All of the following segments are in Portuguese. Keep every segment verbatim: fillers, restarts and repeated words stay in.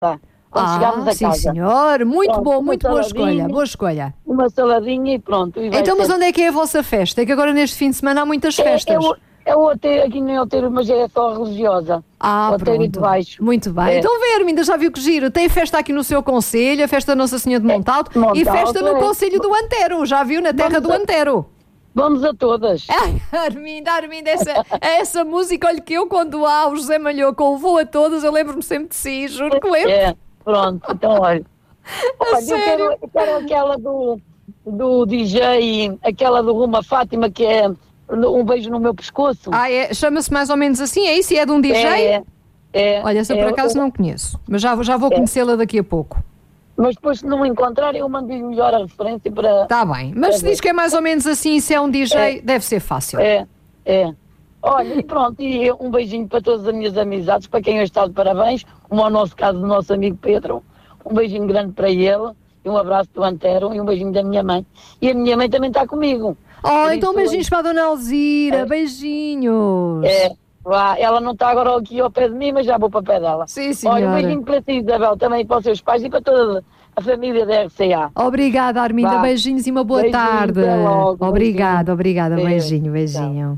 quando Ah, chegarmos a sim, casa. senhor. Muito Pronto, bom, uma muito boa saladinha. escolha. Boa escolha. Uma saladinha e pronto. E vai Então, mas ser- onde é que é a vossa festa? É que agora neste fim de semana há muitas é, é, festas. o, é o hotel, aqui não é hotel, mas é só religiosa. Ah, o hotel de pronto. baixo. Muito bem. É. Então, ver, ainda já viu que giro. Tem festa aqui no seu concelho, a festa da Nossa Senhora de Montalto, Montalto, e festa no é. concelho do Antero. Já viu? Na terra Vamos do a- Antero. Vamos a todas. Ai, Arminda, Arminda, essa, essa música, olha que eu quando há o José Malhoca ou o Vou a Todas, eu lembro-me sempre de si, juro que lembro. É, pronto, então olha. Olha, eu sério? quero, eu quero aquela do, do D J, aquela do Ruma Fátima, que é um beijo no meu pescoço. Ah, é, chama-se mais ou menos assim, é isso? E é de um D J? É, é, Olha, essa é, por acaso eu- não conheço, mas já, já vou conhecê-la daqui a pouco. Mas depois, se não encontrar, eu mando-lhe melhor a referência para. Está bem, mas se diz que é mais ou menos assim, se é um D J, É. deve ser fácil. É, é. Olha, e pronto, e um beijinho para todas as minhas amizades, para quem hoje está de parabéns, como é o nosso caso do nosso amigo Pedro. Um beijinho grande para ele, e um abraço do Antero, e um beijinho da minha mãe. E a minha mãe também está comigo. Oh, Por então isso, beijinhos para a Dona Alzira, É. beijinhos. É, vá, ela não está agora aqui ao pé de mim, mas já vou para o pé dela. Sim, Olha, um senhora. beijinho para ti, Isabel, também para os seus pais e para toda a família da R C A. Obrigada, Arminda, Vá. beijinhos e uma boa Beijinho, tarde. até logo, Obrigada, beijinho. obrigada, Beijo. beijinho, beijinho.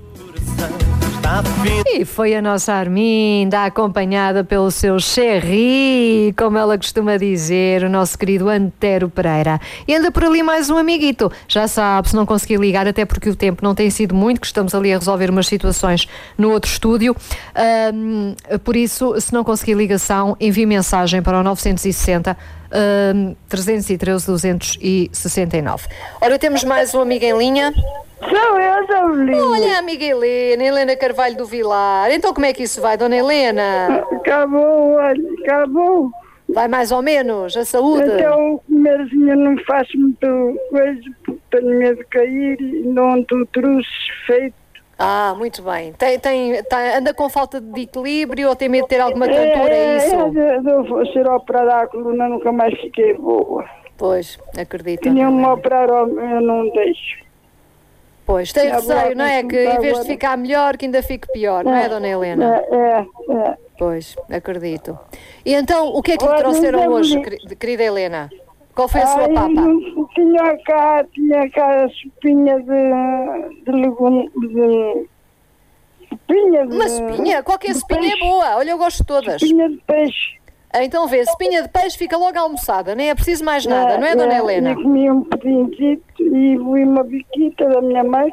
Está fim. E foi a nossa Arminda, acompanhada pelo seu Cherry, como ela costuma dizer, o nosso querido Antero Pereira. E anda por ali mais um amiguito. Já sabe, se não conseguir ligar, até porque o tempo não tem sido muito, que estamos ali a resolver umas situações no outro estúdio. Ahm, por isso, se não conseguir ligação, envie mensagem para o nove seis zero, ahm, trezentos e treze, duzentos e sessenta e nove. Ora, temos mais um amigo em linha. Sou eu, Sabelinho. Olha, amiga Helena, Helena Carvalho do Vilar. Então como é que isso vai, dona Helena? Acabou, olha, acabou. Vai mais ou menos, a saúde? Então o comerzinho não faz muito coisa, porque tenho medo de cair e não estou trouxe feito. Ah, muito bem. Tem, tem, tem- anda com falta de equilíbrio ou tem medo de ter alguma tontura, é isso? É, eu vou ser operada à coluna, nunca mais fiquei boa. Pois, acredito. Tinham-me operar, eu não deixo. Pois, tem Já vou receio, não é? lá Que em vez de agora. ficar melhor, que ainda fique pior, não é, dona Helena? É, é, é. Pois, acredito. E então, o que é que lhe Olha, trouxeram ainda hoje, me- queri- querida Helena? Qual foi a sua Ai, papa? não- tinha cá, tinha cá a sopinha de, de legume, de... Sopinha de... Uma espinha? Qualquer de espinha é peixe. boa. Olha, eu gosto de todas. Sopinha de peixe. Ah, então vê, espinha de peixe fica logo almoçada, nem é preciso mais nada, não é, dona Helena? E comi um pedinho e vi uma biquita da minha mãe.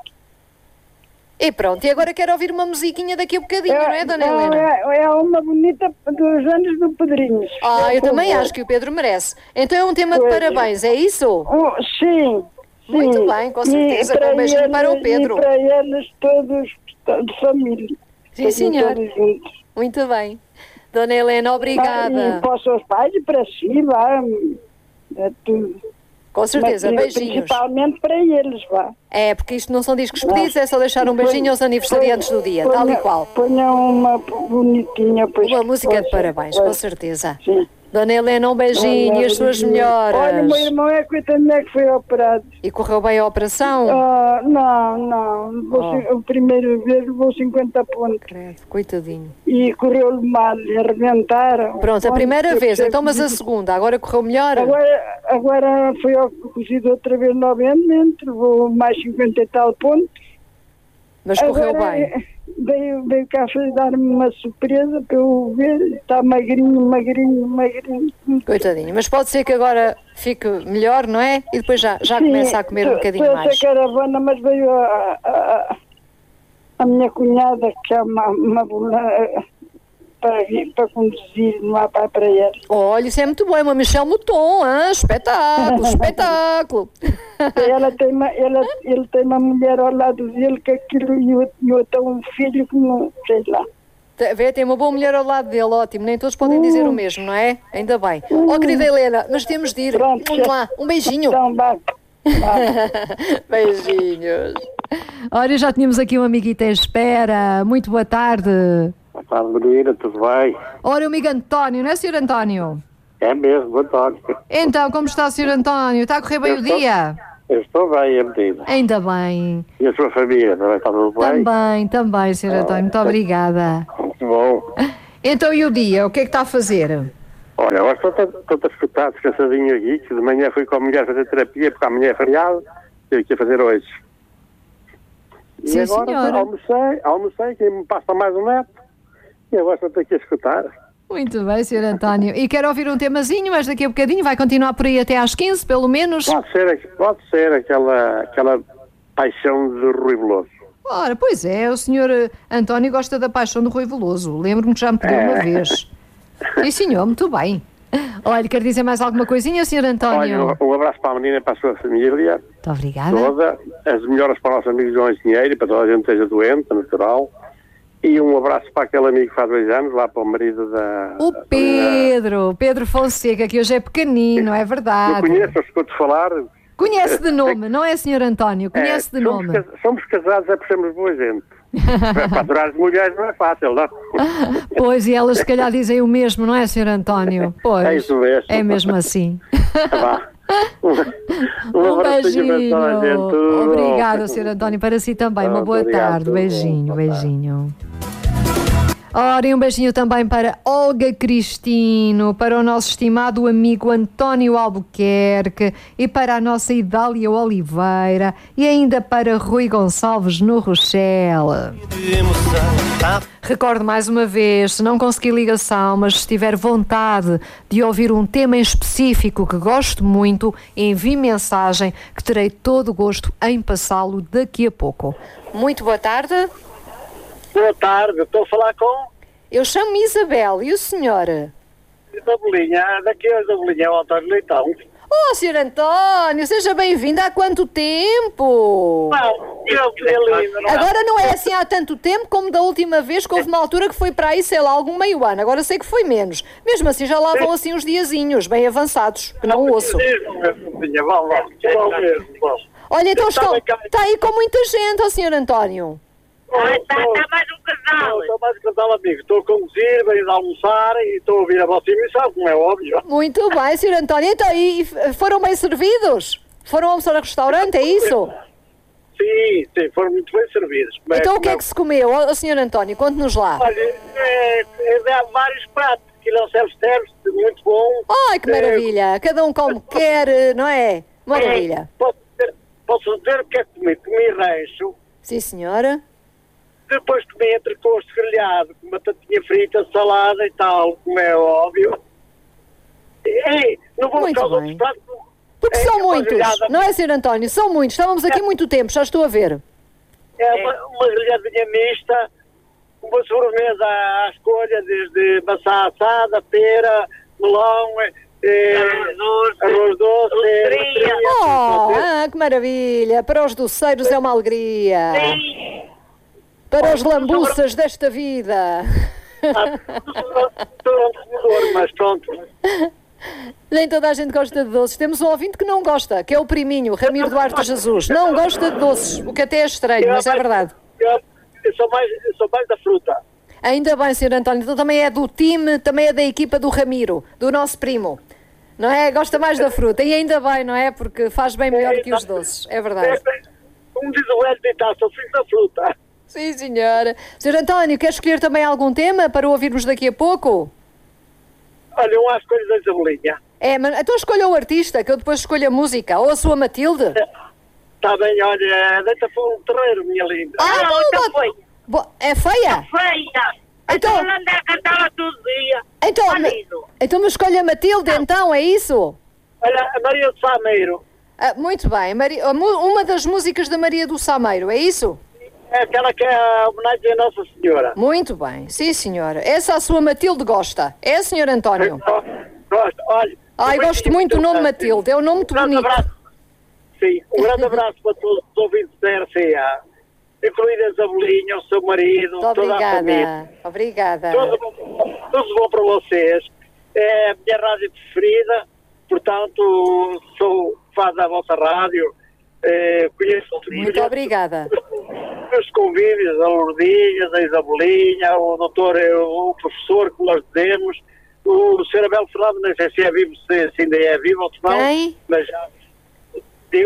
E pronto, e agora quero ouvir uma musiquinha daqui a bocadinho, não é, dona é, Helena? É, é uma bonita dos anos do Pedrinhos. Ah, eu Por também favor. acho que o Pedro merece. Então é um tema de Pois. parabéns, é isso? Oh, sim. Muito sim. bem, com E certeza, com um beijinho eles- para o Pedro. E para eles todos de família. Sim, Todos senhor. todos juntos. Muito bem. Dona Helena, Ah, obrigada. E para os seus pais e para si, vá. É tudo. Com certeza, Mas, beijinhos. Principalmente para eles, vá. É, porque isto não são discos pedidos, é só deixar um beijinho aos aniversariantes do dia, tal e qual. Ponham uma bonitinha. Pois, Uma música de pois, parabéns, pois. com certeza. Sim. Dona Helena, um beijinho e as suas melhoras. Olha, o meu irmão é que também é que foi operado. E correu bem a operação? Ah, não, não. Vou, Oh. ci- a primeira vez levou cinquenta pontos. Credo, coitadinho. E correu-lhe mal, e arrebentaram. Pronto, a Pontos, primeira eu vez, percebo então, mas a que- segunda, agora correu melhor? Agora, agora foi ao- cozido outra vez novamente, levou mais cinquenta e tal pontos. Mas correu Agora, bem. Veio, veio cá dar-me uma surpresa para eu ver. Está magrinho, magrinho, magrinho. Coitadinho, mas pode ser que agora fique melhor, não é? E depois já, já Sim, começa a comer um tô- bocadinho tô mais. essa caravana, mas veio a, a, a, a minha cunhada, que é uma, uma bola, para, vir- para conduzir no mapa para ela. Olha, isso é muito bom, é uma Michelle Mouton, hein? Espetáculo, espetáculo. Ela tem uma, ela, ele tem uma mulher ao lado dele, que aquilo, e eu, e eu tenho um filho que não sei lá. Te- Vê, tem uma boa mulher ao lado dele, ótimo. Nem todos podem dizer o mesmo, não é? Ainda bem. Oh, querida Helena, mas temos de ir. Pronto, Vamos já- lá, um beijinho. Então, vá. Beijinhos. Ora, já tínhamos aqui um amiguito em espera. Muito boa tarde. Boa tarde, Maria, tudo bem? Ora, o amigo António, não é, senhor António? É mesmo, boa tarde. Então, como está, senhor António? Está a correr bem Eu o estou- dia? Eu estou bem, a medida. Ainda bem. E a sua família, também está tudo bem? Também, também, senhor António. Muito obrigada. Muito bom. Então, e o dia? O que é que está a fazer? Olha, agora estou a escutar descansadinho aqui, que de manhã fui com a mulher fazer terapia, porque amanhã é feriado, tive que ir fazer hoje. E Sim, agora senhora. almocei, almocei, que me passa mais um neto, e agora estou aqui a escutar. Muito bem, senhor António. E quer ouvir um temazinho, mas daqui a bocadinho vai continuar por aí até às quinze, pelo menos. Pode ser, pode ser aquela, aquela paixão de Rui Veloso. Ora, pois é, o senhor António gosta da paixão do Rui Veloso. Lembro-me que já me pediu uma vez. Sim, senhor, muito bem. Olha, quer dizer mais alguma coisinha, senhor António? Olha, um abraço para a menina e para a sua família. Muito obrigada. Toda. As melhoras para os nossos amigos João Engenheiro e para toda a gente que esteja doente, natural. E um abraço para aquele amigo que faz dois anos, lá para o marido da... O Pedro, Pedro Fonseca, que hoje é pequenino, é Eu verdade. conheço, eu escuto falar. Conhece de nome, não é, senhor António? Conhece É, de somos, nome. cas- somos casados, é porque somos boa gente. Para adorar as mulheres não é fácil, não? Pois, e elas se calhar dizem o mesmo, não é, senhor António? Pois, É isso mesmo. é mesmo assim. Vá. Um, Um abracinho para beijinho. toda a gente. Tudo Obrigada, bom. senhor António, para si também. Uma Pronto, boa obrigado, tarde. tudo bom. Beijinho, Boa tarde. beijinho. Ora, e um beijinho também para Olga Cristino, para o nosso estimado amigo António Albuquerque e para a nossa Idália Oliveira e ainda para Rui Gonçalves no Rochelle. De emoção, tá? Recordo mais uma vez, se não conseguir ligação, mas se tiver vontade de ouvir um tema em específico que gosto muito, envie mensagem que terei todo o gosto em passá-lo daqui a pouco. Muito boa tarde. Boa tarde, estou a falar com Eu chamo-me Isabel, e o senhor? Isabelinha, daqui a Isabelinha, é o António Leitão. Oh, senhor António, seja bem-vindo. Há quanto tempo? Não, eu que lindo, não é? Agora não é assim há tanto tempo como da última vez, que houve uma altura que foi para aí, sei lá, algum meio ano. Agora sei que foi menos. Mesmo assim já lá vão assim uns diazinhos, bem avançados, que não ouço. Mesmo, Isabelinha, vá lá, vá mesmo, vá. Olha, então estão, Estava cá. está aí com muita gente, ó senhor António. Está mais um casal. Estou mais um casal, amigo. Estou a conduzir, venho de almoçar e estou a ouvir a vossa emissão, como é óbvio. Muito bem, senhor António. Então, e e foram bem servidos? Foram almoçar a restaurante, é isso? Sim, sim, foram muito bem servidos. Como Então o que é como que se comeu, ó senhor António? Conte-nos lá. Olha, é, é, há vários pratos, que não serve-service, muito bom. Ai, que maravilha. Cada um como quer, não é? Maravilha. É, posso, dizer, posso dizer o que é que comi? Comi rancho. Sim, senhora. Depois comi entrecosto grelhado, com batatinha frita, salada e tal, como é óbvio. Ei, não vou Muito buscar os bem. outros pratos. Porque É são uma muitos, grelhada- não é, senhor António? São muitos. Estávamos aqui muito tempo, já estou a ver. É uma, uma grelhadinha mista, uma sobremesa à escolha, desde maçã assada, pera, melão, eh, arroz doce, mestria. Oh, ah, que maravilha. Para os doceiros é uma alegria. Para os lambuças desta vida. Estou um consumidor, mas pronto. Nem toda a gente gosta de doces. Temos um ouvinte que não gosta, que é o priminho, Ramiro Duarte Jesus. Não gosta de doces, o que até é estranho, mas é verdade. Eu, eu sou mais, eu sou mais da fruta. Ainda bem, senhor António, então também é do time, também é da equipa do Ramiro, do nosso primo. Não é? Gosta mais da fruta. E ainda bem, não é? Porque faz bem melhor que os doces. É verdade. É, como diz o velho ditado, sou filho da fruta. Sim, senhora. senhor António, quer escolher também algum tema para ouvirmos daqui a pouco? Olha, um às coisas da Isabelinha. É, mas então escolha o artista, que eu depois escolho a música. Ou a sua Matilde. Está bem, olha, deita para um terreiro, minha linda. Ah, não, foi. Bo- É feia? Feia. Então- Então anda a cantá-la todo dia. Então, ma- Marido. então mas escolha a Matilde, então, é isso? Olha, a Maria do Sameiro, Ah, muito bem. Mari- a mu- Uma das músicas da Maria do Sameiro, é isso? é aquela que é a homenagem à Nossa Senhora. Muito bem. Sim, senhora. Essa a sua Matilde gosta. É, senhor António? Gosto, olha. Ai, um gosto beijinho muito do nome para ti. Matilde. É um nome muito Um grande bonito. abraço. Sim, um grande abraço para todos os ouvintes da R C A, incluindo a Isabelinha, o seu marido, Muito toda a família. obrigada. Obrigada. Tudo bom, tudo bom para vocês. É a minha rádio preferida, portanto, sou fã da vossa rádio. É, conheço Muito obrigada. os convívios, a Lourdinhas, a Isabelinha, o doutor, o professor que nós dizemos, o senhor Abel Fernando, não sei se é vivo, se, se ainda é vivo ou se não, Quem? mas já. Digo,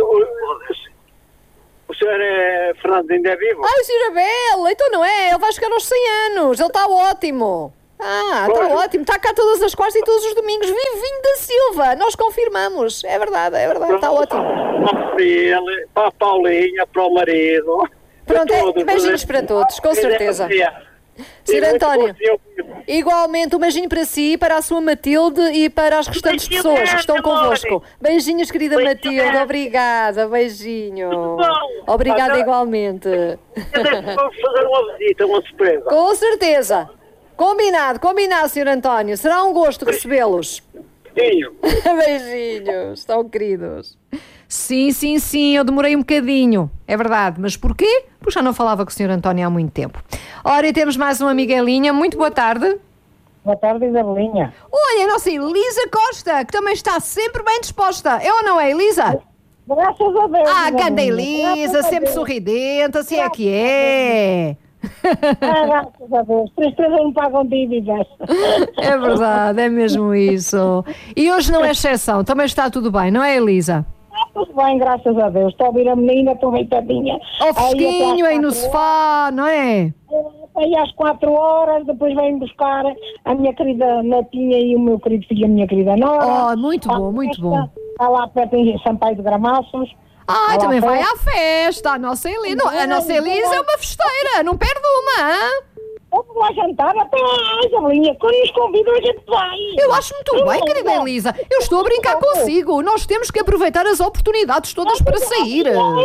o, o senhor é, Fernando ainda é vivo? Ai, o senhor Abel, então não é? Ele vai chegar aos cem anos. Ele está ótimo. Ah, está ótimo. Está cá todas as quartas e todos os domingos. Vivinho da Silva. Nós confirmamos. É verdade, é verdade. Está ótimo. Para ele, para a Paulinha, para o marido. Pronto, para é, todos. beijinhos para todos, com certeza. senhor António, igualmente um beijinho para si, para a sua Matilde e para as restantes Beijinho pessoas que estão grande, convosco. Beijinhos, querida Beijinho Matilde. grande. Obrigada, beijinho. Tudo bom? Obrigada Ah, igualmente. Vamos fazer uma visita, uma surpresa. Com certeza. Combinado, combinado, senhor António. Será um gosto recebê-los. Tinho. Beijinhos, estão queridos. Sim, sim, sim, eu demorei um bocadinho, é verdade. Mas porquê? Porque já não falava com o senhor António há muito tempo. Ora, e temos mais uma Miguelinha. Muito boa tarde. Boa tarde, Isabelinha. Olha, a nossa Elisa Costa, que também está sempre bem disposta. É ou não é, Elisa? Graças a Deus. Ah, ganda Isabelinha. Elisa, Graças a sempre Deus. sorridente, assim é que é. Ah, graças a Deus. Três três não pagam dívidas. É verdade, é mesmo isso. E hoje não é exceção, também está tudo bem, não é, Elisa? Tudo bem, graças a Deus. Estou a ouvir a menina, estou deitadinha. Ao fresquinho aí no sofá, não é? Aí às quatro horas, depois vem buscar a minha querida netinha e o meu querido filho e a minha querida nora. Oh, muito bom, muito bom. Está lá perto em Sampaio de Gramaços. Ai, Olá, também vai Fé. à festa, a nossa Elisa. Não, a nossa Elisa é uma festeira, não perde uma, hã? Vamos lá jantar até lá, Isabelinha. Quando nos convidam, a gente vai. Eu acho muito bem, querida Elisa. Eu estou a brincar consigo. Nós temos que aproveitar as oportunidades todas para sair.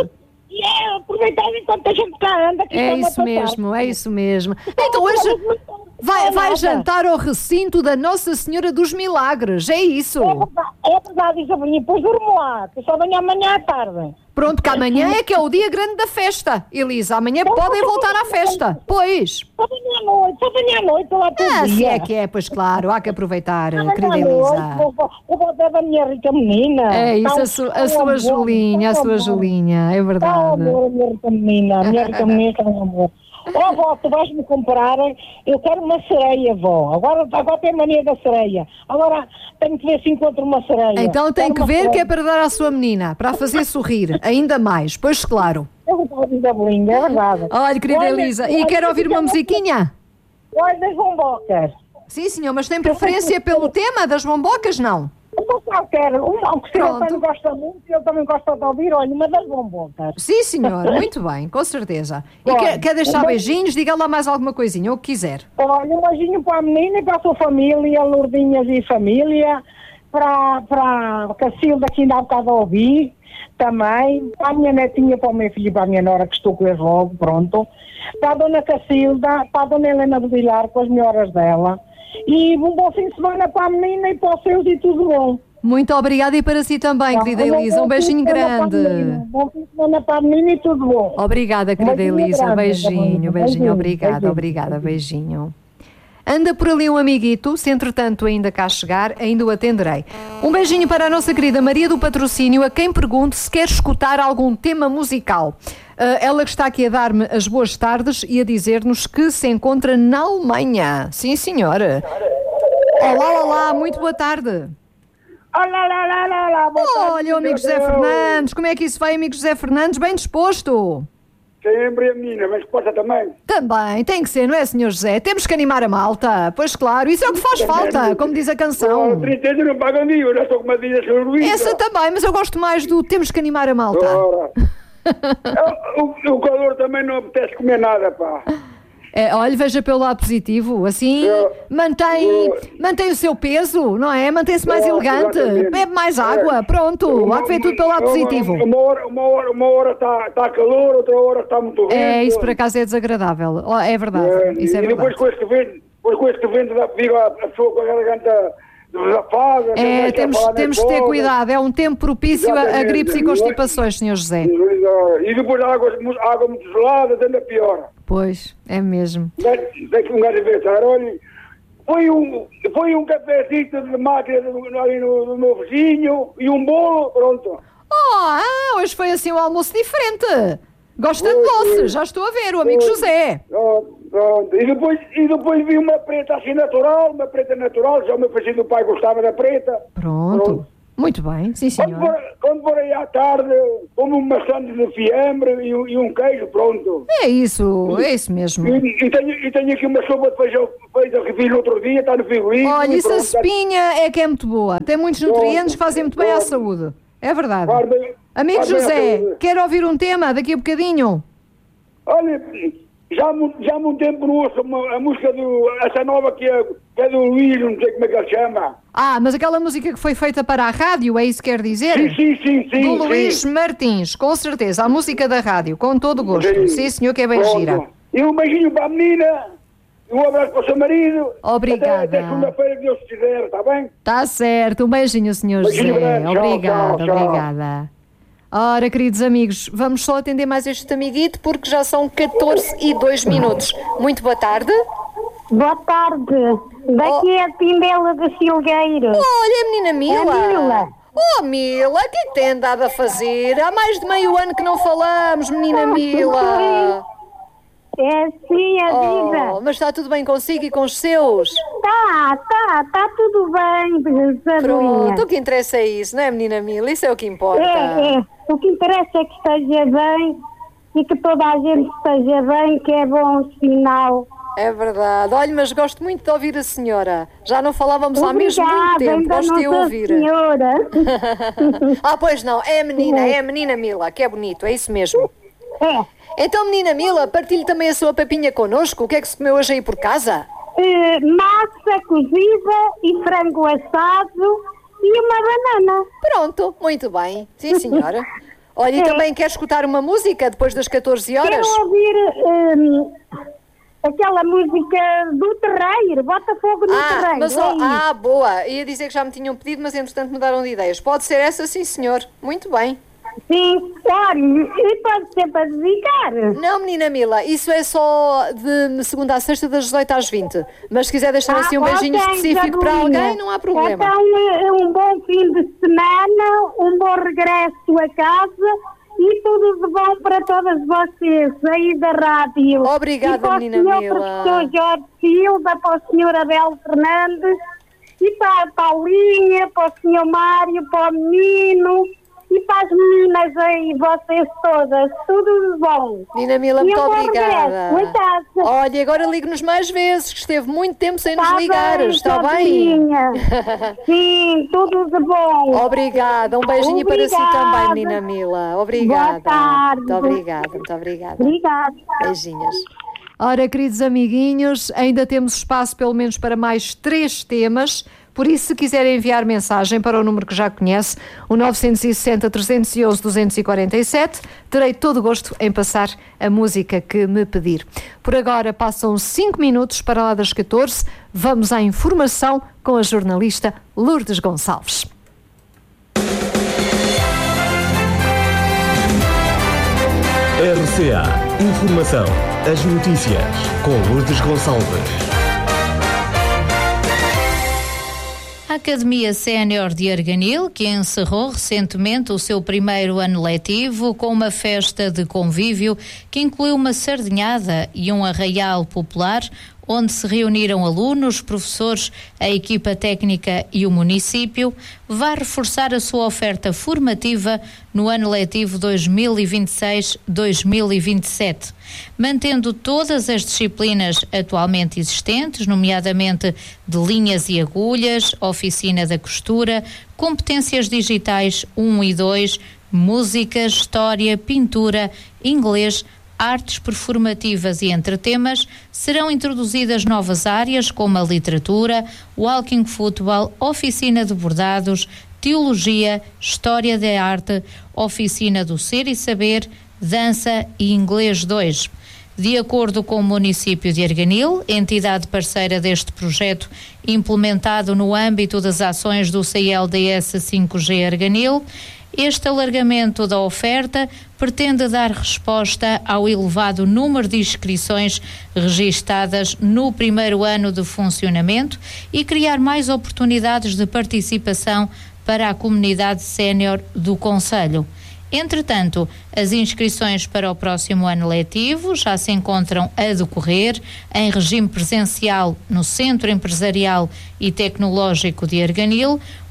E é aproveitar enquanto a gente cá anda. Que É está isso a mesmo, é isso mesmo. Então hoje vai, vai jantar ao recinto da Nossa Senhora dos Milagres, é isso? É verdade, é verdade, Isabelinha. Depois durmo lá, que eu só venho amanhã à tarde. Pronto, que amanhã é que é o dia grande da festa. Elisa, amanhã podem voltar à festa. Pois. Só venho à noite, só venho à noite lá todo Ah, dia. se é que é, pois claro, há que aproveitar, Só venho querida à noite, Elisa. vou- vou- Eu vou dar da minha rica menina. É isso, Está um- a, su- está a um sua amor, Julinha, a está um sua amor. Julinha, é Está um verdade. amor, a minha rica menina. A minha rica menina está um amor. Ó, vó, tu vais-me comprar, eu quero uma sereia, vó. Agora, agora tem mania da sereia. Agora tenho que ver se encontro uma sereia. Então tem Quero que uma ver que sereia. é para dar à sua menina, para a fazer sorrir, ainda mais, pois claro. É verdade, Isabelinha, é verdade. Olha, querida Olha, Elisa, e olha, quer ouvir uma olha, musiquinha? Olha, das bombocas. Sim, senhor, mas tem preferência pelo tema das bombocas, não? Eu só quero, uma que ele Pronto. também gosta muito e eu também gosto de ouvir, olha, uma das bombocas. Sim, senhor, muito bem, com certeza. E Olha, quer, quer deixar então- beijinhos? Diga lá mais alguma coisinha, o que quiser. Olha, um beijinho para a menina e para a sua família, Lourdinhas e família, para, para a Cacilda que ainda há bocado a ouvir, também, para a minha netinha, para o meu filho e para a minha nora, que estou com eles logo, pronto, para a dona Cacilda, para a dona Helena do Vilar, com as melhoras dela, e um bom fim de semana para a menina e para os seus e tudo bom. Muito obrigada e para si também, querida Elisa. Um beijinho grande. Bom fim de semana para a menina e tudo bom. Obrigada, querida Beijinho Elisa. grande, Beijinho, beijinho, beijinho. Obrigada, beijinho. obrigada, beijinho. Anda por ali um amiguito, se entretanto ainda cá chegar, ainda o atenderei. Um beijinho para a nossa querida Maria do Patrocínio, a quem pergunto se quer escutar algum tema musical. Ah, ela que está aqui a dar-me as boas tardes e a dizer-nos que se encontra na Alemanha. Sim, senhora. Olá, olá, muito boa tarde. Olá, lá, lá, lá, lá, boa tarde, Olha, o amigo meu José Deus. Fernandes, como é que isso vai, amigo José Fernandes? Bem disposto? Sempre a menina, mas possa também. Também, tem que ser, não é, senhor José? Temos que animar a malta. Pois claro, isso é o que faz falta, como diz a canção. trinta não pagam dia, eu já estou com uma vida sobre o Essa também, mas eu gosto mais do temos que animar a malta. Ora. o, o calor também não apetece comer nada, pá. É, olha, veja pelo lado positivo, assim Eu- mantém, eu- mantém o seu peso, não é? Mantém-se mais Eu- elegante, exatamente. bebe mais É. água, pronto, há que ver tudo pelo lado Uma- positivo. Uma hora uma hora uma hora está tá calor, outra hora está muito vento. É, isso por acaso é desagradável, Oh, é verdade, É, isso é e depois verdade. com este vento, depois com este vento dá- fica a a pessoa com a garganta desafada. É, temos, temos de ter cuidado, é um tempo propício a, a Exatamente. gripes e constipações, senhor José. E depois a água, a água muito gelada, ainda pior. Pois, é mesmo. Tem que um gajo pensar, olha, foi um, foi um cafezito de máquina do- ali no, no meu vizinho e um bolo, pronto. Oh, ah, hoje foi assim um almoço diferente. Gosta de Foi, doce, foi. já estou a ver, o amigo Foi. José. Pronto, pronto. E, depois, e depois vi uma preta assim natural, uma preta natural, já o meu filho do pai gostava da preta. Pronto. Muito bem, sim Quando senhor. for, quando for aí à tarde, como uma sandes de fiambre e, um- e um queijo, pronto. É isso, é isso mesmo. E, e, tenho, e tenho aqui uma sopa de feijão feita que fiz no outro dia, está no frigorífico. Olha, e isso a pronto, está- espinha é que é muito boa. Tem muitos nutrientes que fazem muito bem à saúde. É verdade. Faz bem- Amigo faz bem à José, saúde. quer ouvir um tema daqui a bocadinho? Olha, já há, mu- já há muito tempo não ouço uma, a música do. Essa nova que é, que é do Luís, não sei como é que ele chama. Ah, mas aquela música que foi feita para a rádio, é isso que quer dizer? Sim, sim, sim, sim. Do Luís sim. Martins, com certeza. A música da rádio, com todo o gosto. Sim. Sim, senhor, que é bem Pronto. gira. E um beijinho para a menina, e um abraço para o seu marido. Obrigada. Até, até segunda-feira, que Deus quiser, está bem? Tá certo. Um beijinho, senhor Beijinho José. grande. Tchau, Obrigada, tchau, tchau. obrigada. Ora, queridos amigos, vamos só atender mais este amiguito porque já são catorze e dois minutos. Muito boa tarde. Boa tarde. Daqui é a Tindela de Silgueiro. Olha, menina Mila. É Mila. Oh, Mila, o que é que tem andado a fazer? Há mais de meio ano que não falamos, menina Mila. É sim a vida. Oh, mas está tudo bem consigo e com os seus? Tá, tá, tá tudo bem, Sabelinha. Pronto, o que interessa é isso, não é, menina Mila? Isso é o que importa. É, é. O que interessa é que esteja bem e que toda a gente esteja bem, que é bom sinal. É verdade. Olha, mas gosto muito de ouvir a senhora. Já não falávamos há mesmo muito Obrigada, tempo. ainda Gosto não de sou ouvir. senhora. Ah, pois não. É a menina, é a menina Mila, que é bonito. É isso mesmo. É. Então, menina Mila, partilhe também a sua papinha connosco. O que é que se comeu hoje aí por casa? Eh, massa cozida e frango assado e uma banana. Pronto, muito bem. Sim, senhora. Olha, e É. também quer escutar uma música depois das catorze horas? Quero ouvir hum, aquela música do terreiro, Botafogo no Ah, terreiro. mas, é ó, isso. ah, boa. Ia dizer que já me tinham pedido, mas entretanto mudaram de ideias. Pode ser essa, sim, senhor. Muito bem. Sim, olha, e pode ser para dedicar. Não, menina Mila, isso é só de segunda a sexta, das dezoito às vinte. Mas se quiser deixar assim um Ah, beijinho ok, específico para Sabelinha. alguém, não há problema. Então, eh, um bom fim de semana, um bom regresso a casa e tudo de bom para todas vocês aí da rádio. Obrigada, e para menina o senhor Mila. professor Jorge Silva, para o senhor Abel Fernandes e para a Paulinha, para o senhor Mário, para o menino e para as meninas aí, vocês todas. Tudo de bom. Menina Mila, E muito um bom obrigada. regresso, em casa. Olha, agora ligue-nos mais vezes, que esteve muito tempo sem nos Tá ligar. bem, Está bem? Sabelinha. Sim, tudo de bom. Obrigada. Um beijinho para si Obrigada. também, menina Mila. Obrigada. Boa tarde. Muito obrigada, muito obrigada. Obrigada. Beijinhos. Ora, queridos amiguinhos, ainda temos espaço pelo menos para mais três temas. Por isso, se quiserem enviar mensagem para o número que já conhece, o nove seis zero, trezentos e onze, duzentos e quarenta e sete, terei todo o gosto em passar a música que me pedir. Por agora, passam cinco minutos para lá das catorze. Vamos à informação com a jornalista Lourdes Gonçalves. R C A Informação. As notícias com Lourdes Gonçalves. A Academia Sénior de Arganil, que encerrou recentemente o seu primeiro ano letivo com uma festa de convívio que incluiu uma sardinhada e um arraial popular, onde se reuniram alunos, professores, a equipa técnica e o município, vai reforçar a sua oferta formativa no ano letivo dois mil e vinte e seis dois mil e vinte e sete, mantendo todas as disciplinas atualmente existentes, nomeadamente de linhas e agulhas, oficina da costura, competências digitais um e dois, música, história, pintura, inglês, artes performativas e entre temas. Serão introduzidas novas áreas como a literatura, walking futebol, oficina de bordados, teologia, história da arte, oficina do ser e saber, dança e inglês dois. De acordo com o município de Arganil, entidade parceira deste projeto implementado no âmbito das ações do C L D S cinco G Arganil, este alargamento da oferta pretende dar resposta ao elevado número de inscrições registadas no primeiro ano de funcionamento e criar mais oportunidades de participação para a comunidade sénior do concelho. Entretanto, as inscrições para o próximo ano letivo já se encontram a decorrer em regime presencial no Centro Empresarial e Tecnológico de Arganil,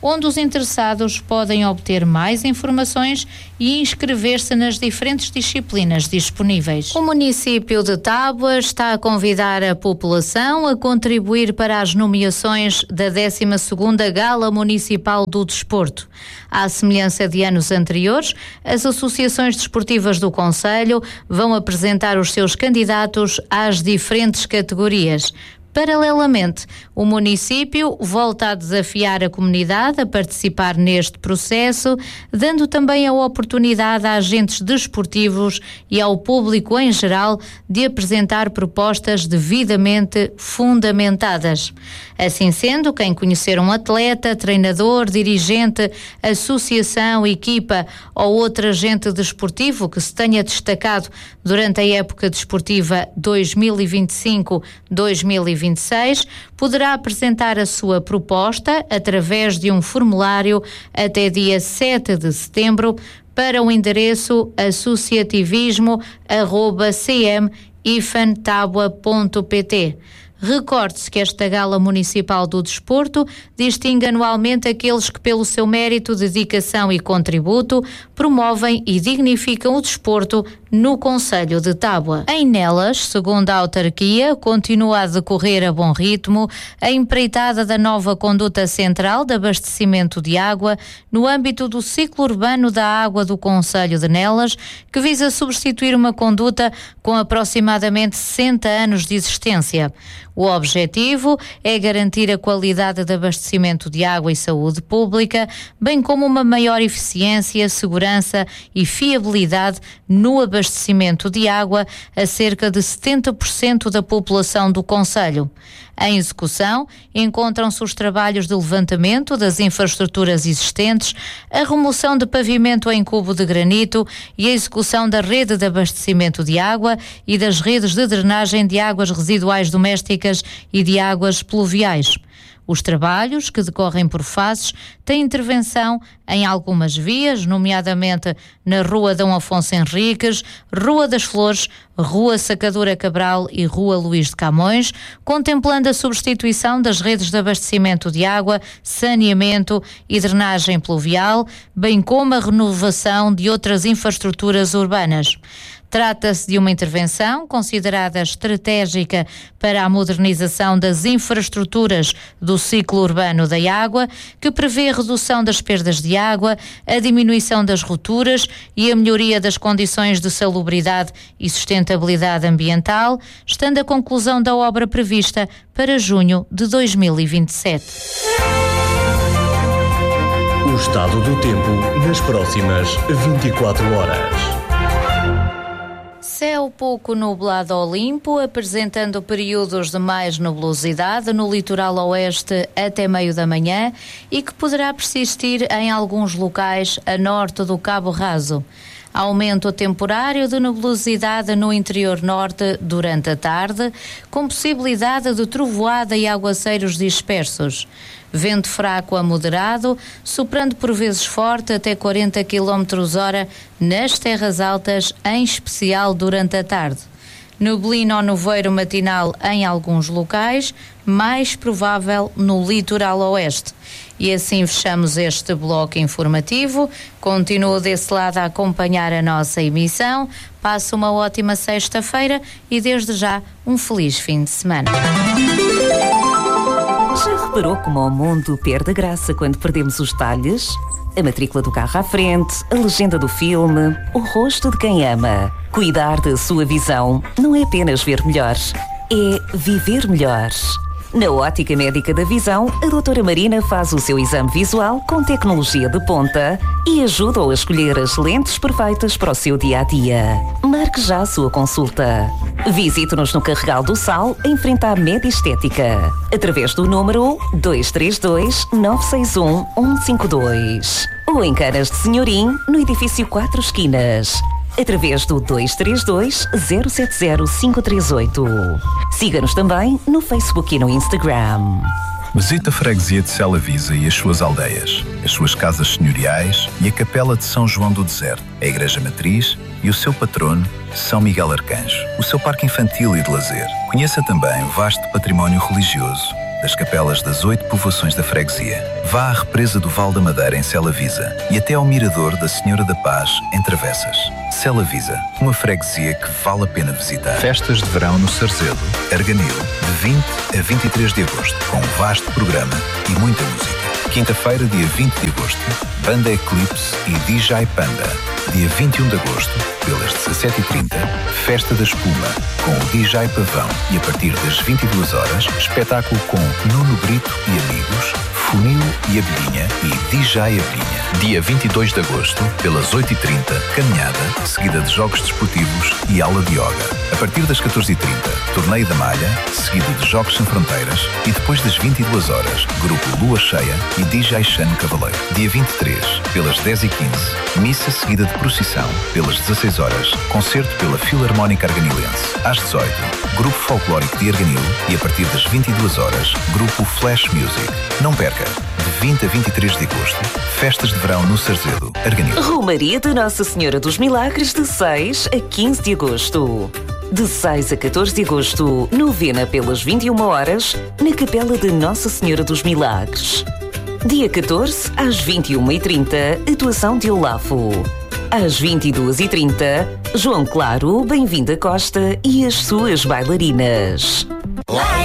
onde os interessados podem obter mais informações e inscrever-se nas diferentes disciplinas disponíveis. O município de Tábua está a convidar a população a contribuir para as nomeações da décima segunda Gala Municipal do Desporto. À semelhança de anos anteriores, as associações desportivas do concelho vão apresentar os seus candidatos às diferentes categorias. Paralelamente, o município volta a desafiar a comunidade a participar neste processo, dando também a oportunidade a agentes desportivos e ao público em geral de apresentar propostas devidamente fundamentadas. Assim sendo, quem conhecer um atleta, treinador, dirigente, associação, equipa ou outro agente desportivo que se tenha destacado durante a época desportiva dois mil e vinte e cinco a dois mil e vinte e seis, poderá apresentar a sua proposta através de um formulário até dia sete de setembro para o endereço associativismo arroba c m ifan tabua ponto p t. Recorde-se que esta Gala Municipal do Desporto distingue anualmente aqueles que, pelo seu mérito, dedicação e contributo, promovem e dignificam o desporto no concelho de Tábua. Em Nelas, segundo a autarquia, continua a decorrer a bom ritmo a empreitada da nova conduta central de abastecimento de água no âmbito do ciclo urbano da água do concelho de Nelas, que visa substituir uma conduta com aproximadamente sessenta anos de existência. O objetivo é garantir a qualidade de abastecimento de água e saúde pública, bem como uma maior eficiência, segurança e fiabilidade no abastecimento de água a cerca de setenta por cento da população do concelho. Em execução, encontram-se os trabalhos de levantamento das infraestruturas existentes, a remoção de pavimento em cubo de granito e a execução da rede de abastecimento de água e das redes de drenagem de águas residuais domésticas e de águas pluviais. Os trabalhos, que decorrem por fases, têm intervenção em algumas vias, nomeadamente na Rua Dom Afonso Henriques, Rua das Flores, Rua Sacadura Cabral e Rua Luís de Camões, contemplando a substituição das redes de abastecimento de água, saneamento e drenagem pluvial, bem como a renovação de outras infraestruturas urbanas. Trata-se de uma intervenção considerada estratégica para a modernização das infraestruturas do ciclo urbano da água, que prevê a redução das perdas de água, a diminuição das rupturas e a melhoria das condições de salubridade e sustentabilidade ambiental, estando a conclusão da obra prevista para junho de dois mil e vinte e sete. O estado do tempo nas próximas vinte e quatro horas. Céu pouco nublado ao limpo, apresentando períodos de mais nebulosidade no litoral oeste até meio da manhã e que poderá persistir em alguns locais a norte do Cabo Raso. Aumento temporário de nebulosidade no interior norte durante a tarde, com possibilidade de trovoada e aguaceiros dispersos. Vento fraco a moderado, soprando por vezes forte até quarenta quilómetros hora nas terras altas, em especial durante a tarde. Neblina ou nevoeiro matinal em alguns locais, mais provável no litoral oeste. E assim fechamos este bloco informativo. Continuo desse lado a acompanhar a nossa emissão. Passe uma ótima sexta-feira e desde já um feliz fim de semana. Já reparou como o mundo perde a graça quando perdemos os detalhes? A matrícula do carro à frente, a legenda do filme, o rosto de quem ama. Cuidar da sua visão não é apenas ver melhor, é viver melhor. Na Ótica Médica da Visão, a doutora Marina faz o seu exame visual com tecnologia de ponta e ajuda-o a escolher as lentes perfeitas para o seu dia-a-dia. Marque já a sua consulta. Visite-nos no Carregal do Sal, em frente à Média Estética, através do número dois três dois, nove seis um, um cinco dois. Ou em Canas de Senhorim, no edifício Quatro Esquinas, através do dois três dois, zero sete zero, cinco três oito. Siga-nos também no Facebook e no Instagram. Visite a freguesia de Sela Visa e as suas aldeias, as suas casas senhoriais e a Capela de São João do Deserto, a Igreja Matriz e o seu patrono, São Miguel Arcanjo, o seu parque infantil e de lazer. Conheça também o vasto património religioso das capelas das oito povoações da freguesia. Vá à represa do Val da Madeira em Celavisa e até ao mirador da Senhora da Paz em Travessas. Celavisa, uma freguesia que vale a pena visitar. Festas de verão no Sarzedo, Arganil, de vinte a vinte e três de agosto, com um vasto programa e muita música. Quinta-feira, dia vinte de agosto, Banda Eclipse e D J Panda. Dia vinte e um de agosto, pelas dezassete e trinta, Festa da Espuma, com o D J Pavão e a partir das vinte e duas horas, espetáculo com Nuno Brito e amigos, Funil e Abelhinha e D J Abelhinha. Dia vinte e dois de agosto, pelas oito e trinta, caminhada, seguida de jogos desportivos e aula de yoga. A partir das catorze e trinta, torneio da malha, seguido de jogos sem fronteiras e depois das vinte e duas horas, grupo Lua Cheia e D J Xano Cavaleiro. Dia vinte e três, pelas dez e quinze, missa seguida de procissão, pelas dezasseis horas, concerto pela Filarmónica Arganilense. Às dezoito, grupo folclórico de Arganil e a partir das vinte e duas horas, grupo Flash Music. Não perca, de vinte a vinte e três de agosto, festas de verão no Sarzedo, Arganil. Romaria de Nossa Senhora dos Milagres de seis a quinze de agosto. De seis a catorze de agosto, novena pelas vinte e uma horas, na Capela de Nossa Senhora dos Milagres. Dia catorze, às vinte e uma e trinta, atuação de Olafo. Às vinte e duas e trinta, João Claro, Bem-vinda Costa e as suas bailarinas.